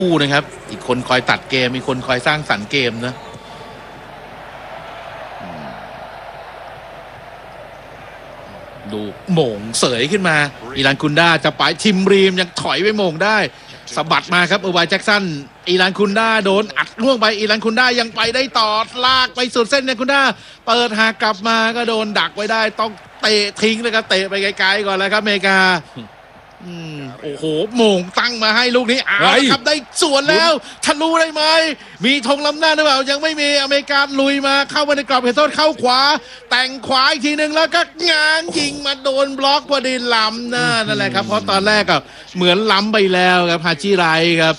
คู่นะครับอีกคนคอยตัดเกมอีกคนคอยสร้างสรรค์เกมนะดูโหม่งเสยขึ้นมาอีรันคุนด้าจะไปทิมรีมยังถอยไปโหม่งได้สะบัดมาครับเออร์ไวน์แจ็คสันอีรันคุนด้าโดนอัดล่วงไปอีรันคุนด้ายังไปได้ต่อลากไปสุดเส้นเนี่ยคุนด้าเปิดหากลับมาก็โดนดักไว้ได้ต้องเตะทิ้งเลยครับเตะไปไกลๆก่อนแล้วครับอเมริกาโอ้โหโหม่งตั้งมาให้ลูกนี้เอาครับได้สวนแล้วทะลุได้ไหมมีธงล้ำหน้าหรือเปล่ายังไม่มีอเมริกาลุยมาเข้ามาในกรอบเขตโทษเข้าขวาแต่งขวาอีกทีนึงแล้วก็ง้างยิงมาโดนบล็อกพอดีล้ำนั่นแหละครับเพราะตอนแรกก็เหมือนล้ำไปแล้วครับฮาจิไรครับ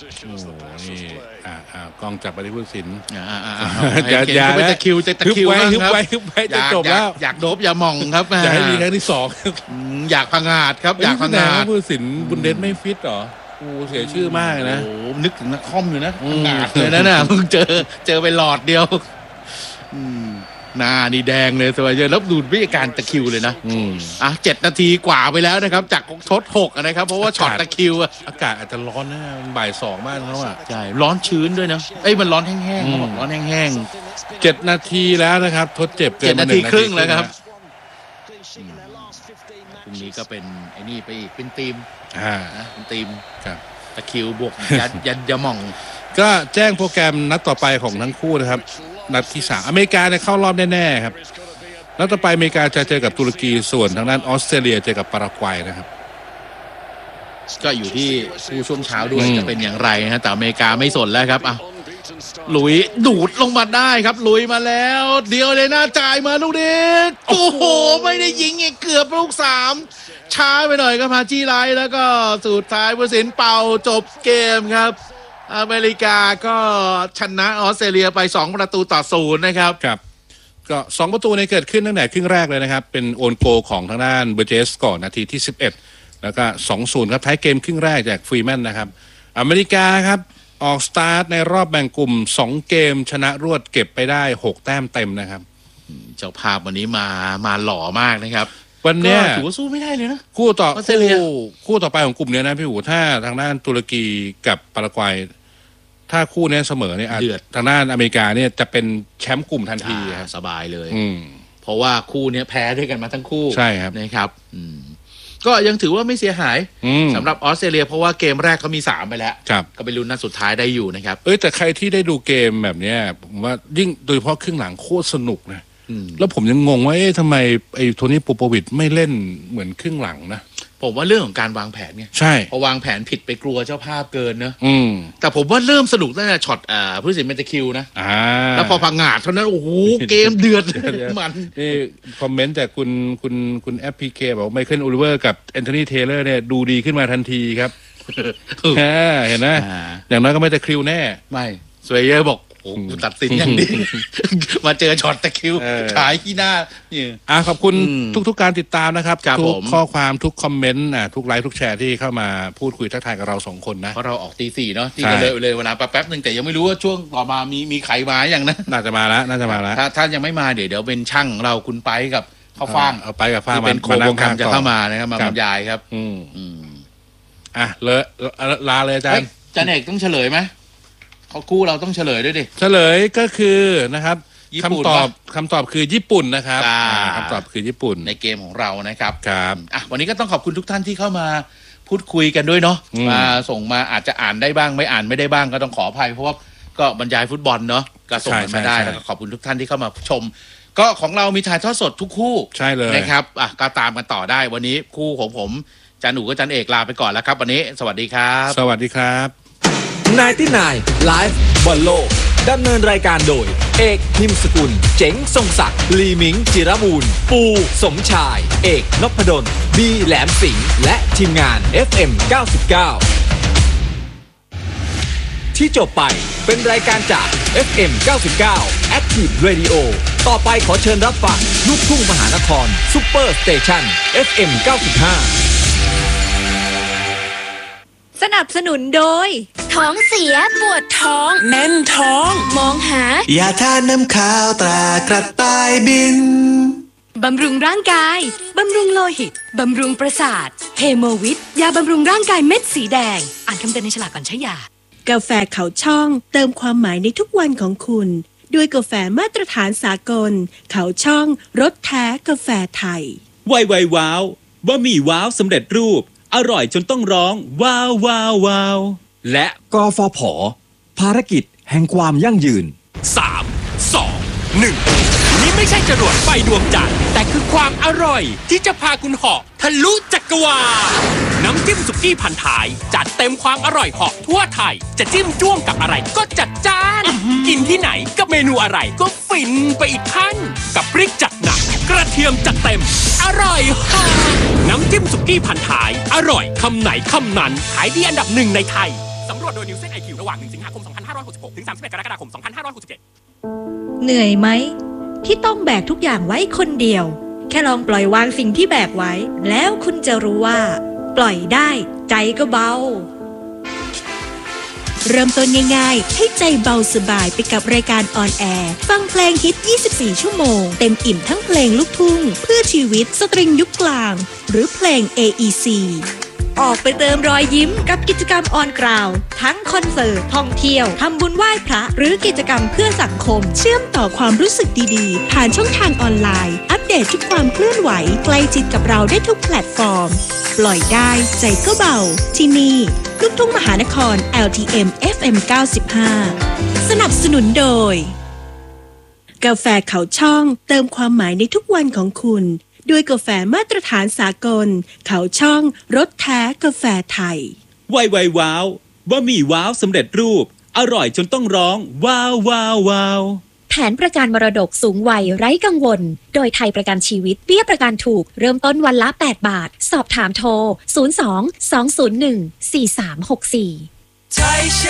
กองจับไปที่ผู้สินอย่าไปตะคิวฮึบไว้จะจบแล้วอยากโดบอย่ามองครับอย่าให้มีครั้งที่สองอยากพังอาจครับอยากพังอาจผู้สินบุนเดสไม่ฟิตหรอเสียชื่อมากนะโอ้นึกถึงนักคอมอยู่นะพังอาจเลยนะน่ะมึงเจอไปหลอดเดียวหน้านี่แดงเลยสวยเยอะแล้วดูวิธีการตะคิวเลยนะ7 นาทีกว่าไปแล้วนะครับจากทด6นะครับเพราะว่าช็อตตะคิวอากาศอาจจะร้อนนะบ่าย2บ้านเขาอ่ะใช่ร้อนชื้นด้วยนะมันร้อนแห้งๆร้อนแห้งๆ7 นาทีแล้วนะครับทดเจ็บเกิน 7 นาทีครึ่งแล้วครับพรุ่งนี้ก็เป็นไอ้นี่ไปอีกเป็นทีมเป็นทีมครับตะคิวบวกยันยาหม่องก็แจ้งโปรแกรมนัดต่อไปของทั้งคู่นะครับนัดที่3อเมริกาเนี่ยเข้ารอบแน่ๆครับนัดต่อไปอเมริกาจะเจอกับตุรกีส่วนทางด้านออสเตรเลียเจอกับปารากวัยนะครับก็อยู่ที่ผู้ช่วงเช้าด้วยจะเป็นอย่างไรนะแต่อเมริกาไม่สนแล้วครับลุยดูดลงมาได้ครับลุยมาแล้วเดียวเลยนะจ่ายมาลูกนี้โอ้โหไม่ได้ยิงอีกเกือบลูก3ช้าไปหน่อยครับฮาจิไรแล้วก็สุดท้ายผู้สินเป่าจบเกมครับอเมริกาก็ชนะออสเตรเลียไป2-0นะครับครับก็2ประตูในเกิดขึ้นตั้งแต่ครึ่งแรกเลยนะครับเป็นโอนโกของทางด้านเบอร์เจสก่อนนาทีที่11แล้วก็ 2-0 ครับท้ายเกมครึ่งแรกจากฟรีแมนนะครับอเมริกาครับออกสตาร์ทในรอบแบ่งกลุ่ม2เกมชนะรวดเก็บไปได้6แต้มเต็มนะครับเจ้าภาพวันนี้มาหล่อมากนะครับวันนี้ถือว่าสู้ไม่ได้เลยนะคู่ต่อไปของกลุ่มนี้นะพี่หูถ้าทางด้านตุรกีกับปารากวัยถ้าคู่นี้เสมอเนี่ยทางด้านอเมริกาเนี่ยจะเป็นแชมป์กลุ่มทันทีสบายเลยเพราะว่าคู่นี้แพ้ด้วยกันมาทั้งคู่ใช่ครับนะครับก็ยังถือว่าไม่เสียหายสำหรับออสเตรเลียเพราะว่าเกมแรกเขามี3ไปแล้วก็ไปลุ้นนัดสุดท้ายได้อยู่นะครับแต่ใครที่ได้ดูเกมแบบนี้ผมว่ายิ่งโดยเฉพาะครึ่งหลังโคตรสนุกนะแล้วผมยังงงว่าทำไมไอ้โทนี่โปโปวิชไม่เล่นเหมือนครึ่งหลังนะผมว่าเรื่องของการวางแผนไงใช่พอวางแผนผิดไปกลัวเจ้าภาพเกินเนอะแต่ผมว่าเริ่มสนุกตั้งแต่ช็อตผู้สินเมนตคิวนะแล้วพอพังงาดเท่านั้นโอ้โหเกมเดือดมันนี่คอมเมนต์จากคุณแอปพีเคบอกไมเคิลโอลิเวอร์กับแอนโทนีเทเลอร์เนี่ยดูดีขึ้นมาทันทีครับเห็นไหมอย่างน้อยก็ไม่ตะคริวแน่ไม่สวยเยอะบอกโอ้ตัดสินอย่างดีมาเจอช็อตตะคิวขายขี้หน้านี่ขอบคุณทุกการติดตามนะครับทุกข้อความทุกคอมเมนต์ทุกไลค์ทุกแชร์ที่เข้ามาพูดคุยทักทายกับเรา2คนนะเพราะเราออกตี 4เนาะที่ก็เลยเวลาแป๊บนึงแต่ยังไม่รู้ว่าช่วงต่อมามีใครมาอย่างนะน่าจะมาแล้วถ้ายังไม่มาเดี๋ยวเป็นช่างเราคุณไปกับข้าวฟ่างเอาไปกับฟ้างเป็นโควงคำจะเข้ามานะครับมาบรรยายครับเลยลาเลยอาจารย์จันเอกต้องเฉลยไหมคู่เราต้องเฉลยด้วยดิเฉลยก็คือนะครับคำตอบคือญี่ปุ่นนะครับคำตอบคือญี่ปุ่นในเกมของเรานะครับครับวันนี้ก็ต้องขอบคุณทุกท่านที่เข้ามาพูดคุยกันด้วยเนาะมาส่งมาอาจจะอ่านได้บ้างไม่อ่านไม่ได้บ้างก็ต้องขออภัยเพราะว่าก็บรรยายฟุตบอลเนาะก็ส่งมาได้แล้วก็ขอบคุณทุกท่านที่เข้ามาชมก็ของเรามีถ่ายทอดสดทุกคู่ใช่เลยนะครับก็ตามกันต่อได้วันนี้คู่ของผมจันหนูกับจันเอกลาไปก่อนแล้วครับวันนี้สวัสดีครับสวัสดีครับ 99 Live บอลโลกดำเนินรายการโดยเอกนิมสกุลเจ๋งทรงศักดิ์ลีมิงจิรบูรณ์ปูสมชายเอกนพดลบีแหลมสิงห์และทีมงาน FM 99ที่จบไปเป็นรายการจาก FM 99 Active Radio ต่อไปขอเชิญรับฟังลูกทุ่งมหานครซุปเปอร์สเตชัน FM 95 สนับสนุนโดยท้องเสียปวดท้องแน่นท้องมองหายาทาน้ำขาวตรากระต่ายบินบำรุงร่างกายบำรุงโลหิตบำรุงประสาทเฮโมวิทยาบำรุงร่างกายเม็ดสีแดงอ่านคำเตือนในฉลากก่อนใช้ยากาแฟเขาช่องเติมความหมายในทุกวันของคุณด้วยกาแฟมาตรฐานสากลเขาช่องรสแท้กาแฟไทยไวว้าวบะหมี่ว้าวสำเร็จรูปอร่อยจนต้องร้องว้าวว้าวว้าวและกฟผ.ภารกิจแห่งความยั่งยืน 3 2 1 นี่ไม่ใช่จรวดไฟดวงจันทร์แต่คือความอร่อยที่จะพาคุณเหาะทะลุจักรวาลน้ำจิ้มสุกี้พันท้ายจัดเต็มความอร่อยเหาะทั่วไทยจะจิ้มจ้วงกับอะไรก็จัดจ้านกินที่ไหนกับเมนูอะไรก็ฟินไปอีกขั้นกับพริกจัดหนักกระเทียมจัดเต็มอร่อยเหาะน้ำจิ้มสุกี้พันท้ายอร่อยคำไหนคำนั้นขายดีอันดับ1ในไทยสำรวจโดยนิวเซนไอคิวระหว่าง1 สิงหาคม 2566 ถึง 31 กรกฎาคม 2567 เหนื่อยไหมที่ต้องแบกทุกอย่างไว้คนเดียวแค่ลองปล่อยวางสิ่งที่แบกไว้แล้วคุณจะรู้ว่าปล่อยได้ใจก็เบาเริ่มต้นง่ายๆให้ใจเบาสบายไปกับรายการออนแอร์ฟังเพลงฮิต 24 ชั่วโมงเต็มอิ่มทั้งเพลงลูกทุ่งเพื่อชีวิตสตริงยุคกลางหรือเพลง AEC ออกไปเติมรอยยิ้มกับกิจกรรมออนกราวทั้งคอนเสิร์ตท่องเที่ยวทำบุญไหว้พระหรือกิจกรรมเพื่อสังคมเชื่อมต่อความรู้สึกดีๆผ่านช่องทางออนไลน์อัปเดตทุกความเคลื่อนไหวใกล้ชิดกับเราได้ทุกแพลตฟอร์มปล่อยได้ใจก็เบาที่นี่ลูกทุ่งมหานคร LTM FM 95 สนับสนุนโดยกาแฟเขาช่องเติมความหมายในทุกวันของคุณด้วยกาแฟมาตรฐานสากลเขาช่องรสแท้กาแฟไทยไวว้าวบะหมี่ว้าวสำเร็จรูปอร่อยจนต้องร้องว้าวว้าวว้าวแผนประกันมรดกสูงวัยไร้กังวลโดยไทยประกันชีวิตเบี้ยประกันถูกเริ่มต้นวันละ8 บาทสอบถามโทร02 201 4364 ไทยเช